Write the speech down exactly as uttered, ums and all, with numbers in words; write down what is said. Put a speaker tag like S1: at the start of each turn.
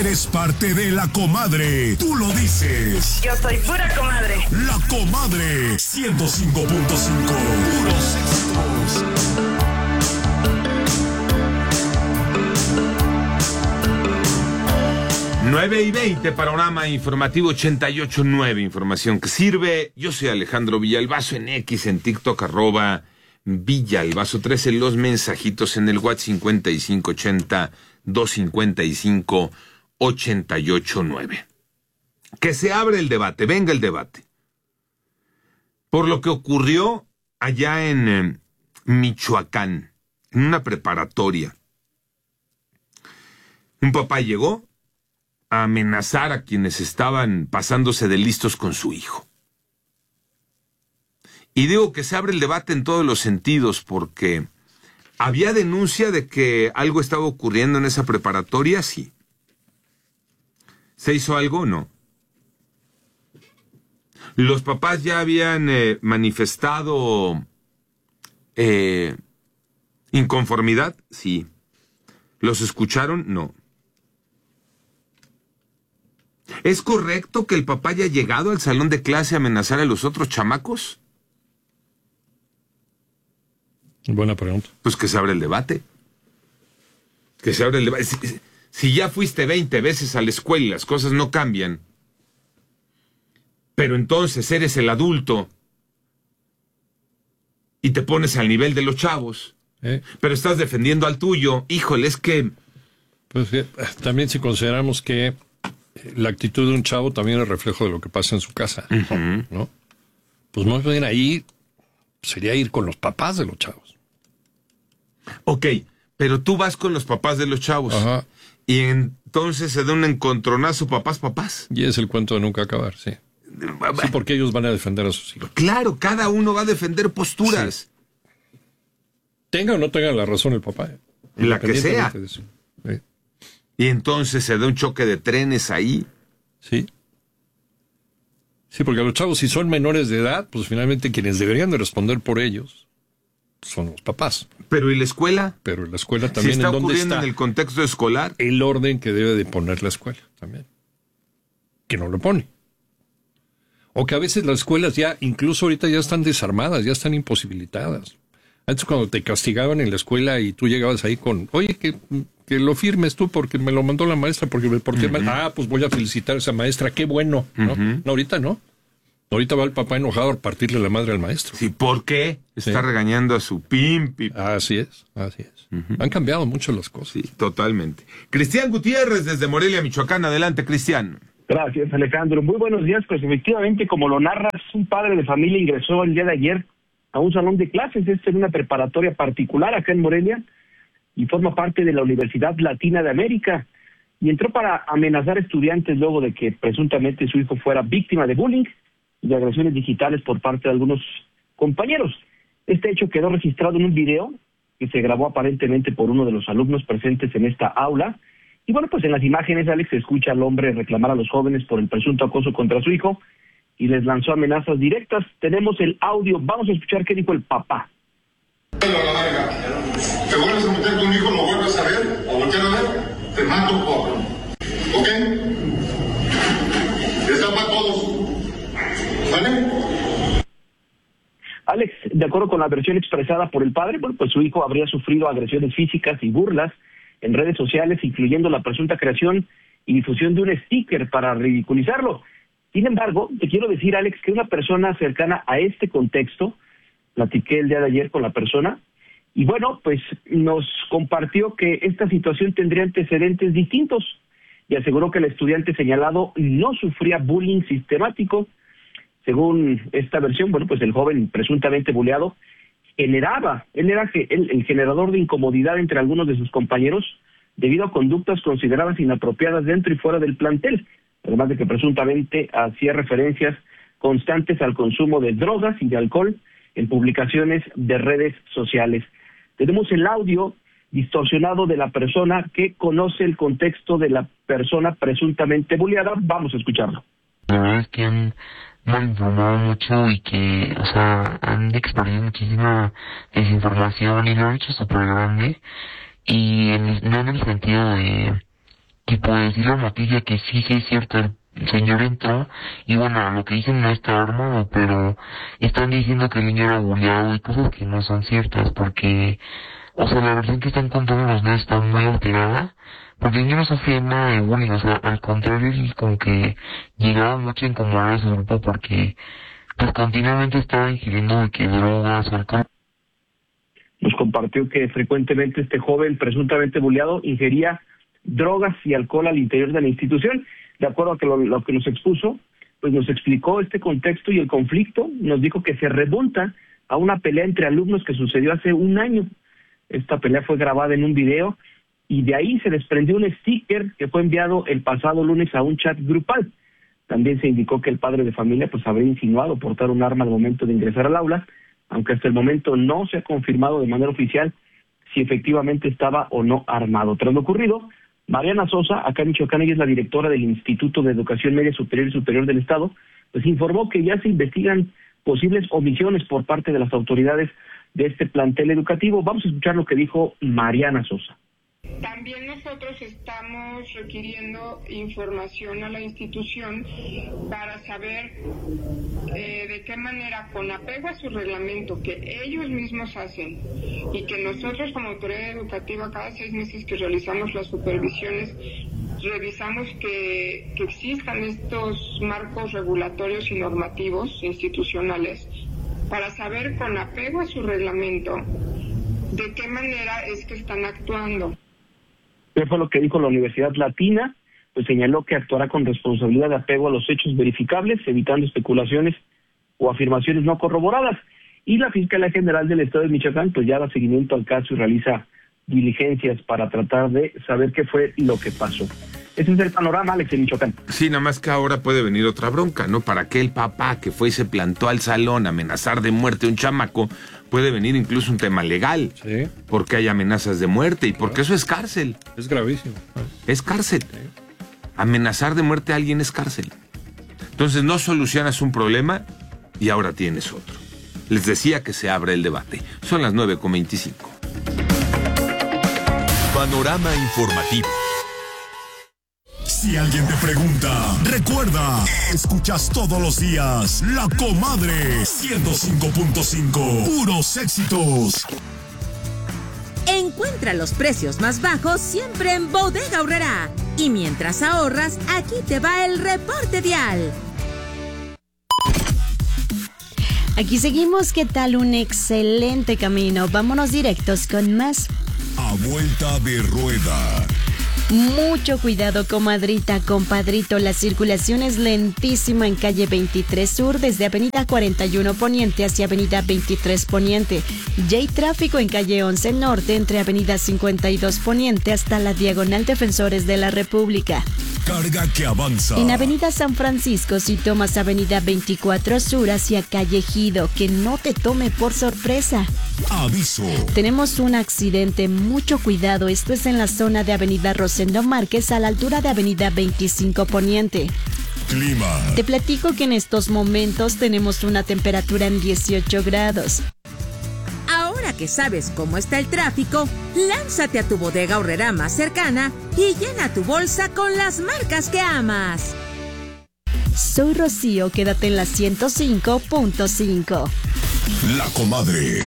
S1: Eres parte de La Comadre. Tú lo dices.
S2: Yo soy pura comadre.
S1: La Comadre. ciento cinco punto cinco. Puros éxitos.
S3: nueve y veinte, panorama informativo ochenta y ocho punto nueve, información que sirve. Yo soy Alejandro Villalbazo, en X, en TikTok, arroba Villalbazo trece, los mensajitos en el WhatsApp cincuenta y cinco ochenta, doscientos cincuenta y cinco, ochenta y ocho nueve. Que se abre el debate, venga el debate. Por lo que ocurrió allá en eh, Michoacán, en una preparatoria. Un papá llegó a amenazar a quienes estaban pasándose de listos con su hijo. Y digo que se abre el debate en todos los sentidos, porque había denuncia de que algo estaba ocurriendo en esa preparatoria, sí. ¿Se hizo algo? No. Los papás ya habían eh, manifestado eh, inconformidad, sí. ¿Los escucharon? No. ¿Es correcto que el papá haya llegado al salón de clase a amenazar a los otros chamacos?
S4: Buena pregunta.
S3: Pues que se abre el debate. Que se abre el debate. Si, si ya fuiste veinte veces a la escuela y las cosas no cambian, pero entonces eres el adulto y te pones al nivel de los chavos, ¿Eh? pero estás defendiendo al tuyo, híjole, es que...
S4: Pues eh, también si consideramos que la actitud de un chavo también es reflejo de lo que pasa en su casa, uh-huh. ¿no? Pues más bien ahí sería ir con los papás de los chavos.
S3: Ok, pero tú vas con los papás de los chavos. Ajá. Y entonces se da un encontronazo papás, papás.
S4: Y es el cuento de nunca acabar, sí. Sí, porque ellos van a defender a sus hijos.
S3: Claro, cada uno va a defender posturas.
S4: Sí. Tenga o no tenga la razón el papá.
S3: La que sea.
S4: De eso. Sí.
S3: Y entonces se da un choque de trenes ahí.
S4: Sí. Sí, porque los chavos, si son menores de edad, pues finalmente quienes deberían de responder por ellos son los papás.
S3: Pero ¿y la escuela?
S4: Pero la escuela también,
S3: si está
S4: ¿en dónde
S3: ocurriendo
S4: está
S3: en el contexto escolar?
S4: El orden que debe de poner la escuela también. Que no lo pone. O que a veces las escuelas ya, incluso ahorita ya están desarmadas, ya están imposibilitadas. Antes cuando te castigaban en la escuela y tú llegabas ahí con, oye, que, que lo firmes tú porque me lo mandó la maestra, porque me porté uh-huh. mal. Ah, pues voy a felicitar a esa maestra, qué bueno. ¿no? Uh-huh. No, ahorita no. Ahorita va el papá enojado a partirle la madre al maestro.
S3: Sí, ¿por qué? Está sí. regañando a su pimpi.
S4: Así es, así es. Uh-huh. Han cambiado mucho las cosas.
S3: Sí, totalmente. Cristian Gutiérrez desde Morelia, Michoacán. Adelante, Cristian.
S5: Gracias, Alejandro. Muy buenos días. Pues efectivamente, como lo narras, un padre de familia ingresó el día de ayer a un salón de clases, este en una preparatoria particular acá en Morelia, y forma parte de la Universidad Latina de América, y entró para amenazar estudiantes luego de que presuntamente su hijo fuera víctima de bullying y de agresiones digitales por parte de algunos compañeros. Este hecho quedó registrado en un video que se grabó aparentemente por uno de los alumnos presentes en esta aula. Y bueno, pues en las imágenes, Alex, se escucha al hombre reclamar a los jóvenes por el presunto acoso contra su hijo y les lanzó amenazas directas. Tenemos el audio, vamos a escuchar qué dijo el papá.
S6: A la larga, te vuelves a meter con un hijo, lo vuelves a ver o voltear a ver, te mato un poco. ¿Ok? Está para todos. ¿Vale?
S5: Alex, de acuerdo con la versión expresada por el padre, bueno, pues su hijo habría sufrido agresiones físicas y burlas en redes sociales, incluyendo la presunta creación y difusión de un sticker para ridiculizarlo. Sin embargo, te quiero decir, Alex, que una persona cercana a este contexto, platiqué el día de ayer con la persona, y bueno, pues nos compartió que esta situación tendría antecedentes distintos, y aseguró que el estudiante señalado no sufría bullying sistemático. Según esta versión, bueno, pues el joven presuntamente bulleado generaba, él era el, el generador de incomodidad entre algunos de sus compañeros debido a conductas consideradas inapropiadas dentro y fuera del plantel, además de que presuntamente hacía referencias constantes al consumo de drogas y de alcohol en publicaciones de redes sociales. Tenemos el audio distorsionado de la persona que conoce el contexto de la persona presuntamente bulleada. Vamos a escucharlo.
S7: La verdad es que han mal informado mucho y que, o sea, han expandido muchísima desinformación y lo han hecho súper grande, y en, no en el sentido de tipo decir la noticia que sí, sí es cierto, el señor entró, y bueno, lo que dicen no está armado, pero están diciendo que el niño era bulleado y cosas que no son ciertas, porque, o sea, la versión que están contando los medios está muy alterada, porque el niño no sufría nada de bullying, o sea, al contrario, él como que llegaba mucho a incomodar a su grupo porque, pues continuamente estaba ingiriendo de que drogas, alcohol.
S5: Nos compartió que frecuentemente este joven presuntamente bulleado ingería drogas y alcohol al interior de la institución. De acuerdo a que lo, lo que nos expuso, pues nos explicó este contexto y el conflicto, nos dijo que se remonta a una pelea entre alumnos que sucedió hace un año. Esta pelea fue grabada en un video y de ahí se desprendió un sticker que fue enviado el pasado lunes a un chat grupal. También se indicó que el padre de familia pues habría insinuado portar un arma al momento de ingresar al aula, aunque hasta el momento no se ha confirmado de manera oficial si efectivamente estaba o no armado. Tras lo ocurrido, Mariana Sosa, acá en Michoacán, ella es la directora del Instituto de Educación Media Superior y Superior del Estado, pues informó que ya se investigan posibles omisiones por parte de las autoridades de este plantel educativo. Vamos a escuchar lo que dijo Mariana Sosa.
S2: También nosotros estamos requiriendo información a la institución para saber eh, de qué manera, con apego a su reglamento que ellos mismos hacen y que nosotros como autoridad educativa cada seis meses que realizamos las supervisiones revisamos que, que existan estos marcos regulatorios y normativos institucionales para saber con apego a su reglamento de qué manera es que están actuando.
S5: ¿Qué fue lo que dijo la Universidad Latina? Pues señaló que actuará con responsabilidad de apego a los hechos verificables, evitando especulaciones o afirmaciones no corroboradas. Y la Fiscalía General del Estado de Michoacán pues ya da seguimiento al caso y realiza diligencias para tratar de saber qué fue lo que pasó. Ese es el panorama, Alex, en Michoacán.
S3: Sí, nada más que ahora puede venir otra bronca, ¿no? Para que el papá que fue y se plantó al salón a amenazar de muerte a un chamaco, puede venir incluso un tema legal.
S4: Sí.
S3: Porque hay amenazas de muerte y porque eso es cárcel.
S4: Es gravísimo.
S3: Es cárcel. Amenazar de muerte a alguien es cárcel. Entonces no solucionas un problema y ahora tienes otro. Les decía que se abre el debate. Son las nueve con veinticinco.
S1: Panorama informativo. Si alguien te pregunta, recuerda, escuchas todos los días La Comadre ciento cinco punto cinco, puros éxitos.
S8: Encuentra los precios más bajos siempre en Bodega Aurrerá. Y mientras ahorras, aquí te va el reporte vial.
S9: Aquí seguimos, ¿qué tal? Un excelente camino. Vámonos directos con más.
S1: A vuelta de rueda.
S9: Mucho cuidado, comadrita, compadrito. La circulación es lentísima en calle veintitrés Sur, desde avenida cuarenta y uno Poniente hacia avenida veintitrés Poniente. Ya hay tráfico en calle once Norte, entre avenida cincuenta y dos Poniente hasta la diagonal Defensores de la República.
S1: Carga que avanza.
S9: En avenida San Francisco, si tomas avenida veinticuatro Sur hacia calle Ejido, que no te tome por sorpresa.
S1: Aviso.
S9: Tenemos un accidente, mucho cuidado. Esto es en la zona de avenida Rosendo Márquez, a la altura de avenida veinticinco Poniente.
S1: Clima.
S9: Te platico que en estos momentos tenemos una temperatura en dieciocho grados.
S8: Ahora que sabes cómo está el tráfico, lánzate a tu Bodega Aurrerá más cercana y llena tu bolsa con las marcas que amas.
S9: Soy Rocío, quédate en la ciento cinco punto cinco.
S1: La Comadre.